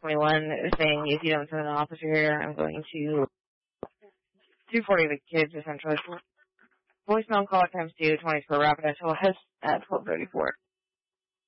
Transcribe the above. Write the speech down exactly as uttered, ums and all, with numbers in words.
twenty-one saying, if you don't send an officer here, I'm going to two forty the kids, essentially. Voicemail call times two, twenty for rapid S O S at twelve thirty-four.